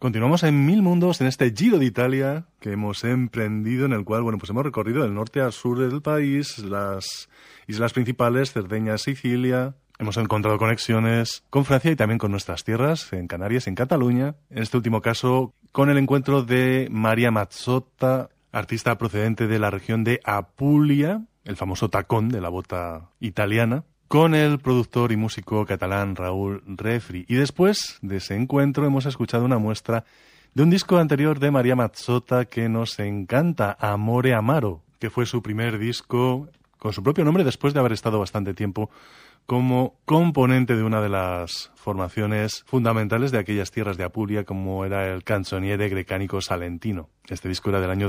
Continuamos en Mil Mundos, en este Giro de Italia que hemos emprendido, en el cual, pues hemos recorrido del norte al sur del país, las islas principales, Cerdeña, Sicilia. Hemos encontrado conexiones con Francia y también con nuestras tierras, en Canarias, en Cataluña. En este último caso, con el encuentro de Maria Mazzotta, artista procedente de la región de Apulia, el famoso tacón de la bota italiana, con el productor y músico catalán Raúl Refri. Y después de ese encuentro hemos escuchado una muestra de un disco anterior de Maria Mazzotta que nos encanta, Amore Amaro, que fue su primer disco con su propio nombre después de haber estado bastante tiempo como componente de una de las formaciones fundamentales de aquellas tierras de Apulia, como era el Canzoniere Grecanico Salentino. Este disco era del año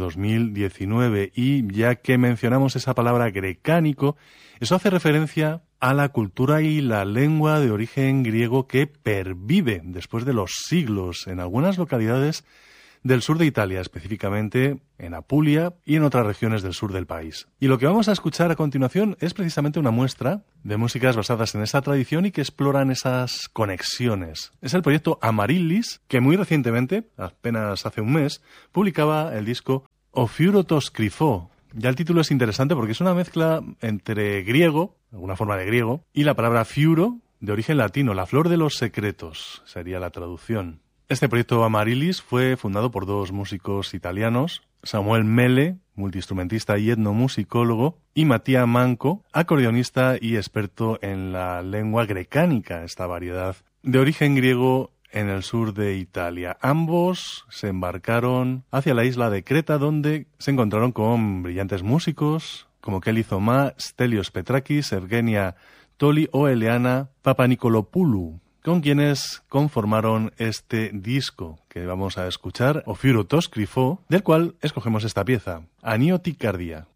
2019 y ya que mencionamos esa palabra grecánico, eso hace referencia a la cultura y la lengua de origen griego que pervive después de los siglos en algunas localidades del sur de Italia, específicamente en Apulia y en otras regiones del sur del país. Y lo que vamos a escuchar a continuación es precisamente una muestra de músicas basadas en esa tradición y que exploran esas conexiones. Es el proyecto Amaryllis, que muy recientemente, apenas hace un mes, publicaba el disco O Fiuro to Scrifo. Ya el título es interesante porque es una mezcla entre griego, alguna forma de griego, y la palabra fiuro, de origen latino, la flor de los secretos, sería la traducción. Este proyecto Amaryllis fue fundado por dos músicos italianos, Samuel Mele, multiinstrumentista y etnomusicólogo, y Mattia Manco, acordeonista y experto en la lengua grecánica, esta variedad de origen griego en el sur de Italia. Ambos se embarcaron hacia la isla de Creta, donde se encontraron con brillantes músicos como Kelly Thomá, Stelios Petrakis, Evgenia Toli o Eleana Papanikolopoulou, con quienes conformaron este disco que vamos a escuchar, O Fiuro to Scrifo, del cual escogemos esta pieza, Anioticardia.